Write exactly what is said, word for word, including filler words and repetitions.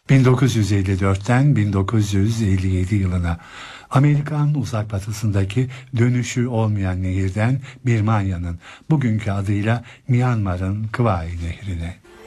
bin dokuz yüz elli dörtten bin dokuz yüz elli yedi yılına Amerikan uzak batısındaki dönüşü olmayan nehirden Birmanya'nın bugünkü adıyla Myanmar'ın Kıvay Nehri'ne.